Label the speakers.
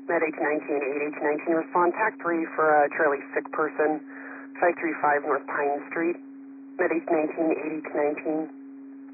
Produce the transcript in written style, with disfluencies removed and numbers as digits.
Speaker 1: Med 819, 819, respond TAC 3 for a traily sick person, 535 North Pine Street. Med 819, 819.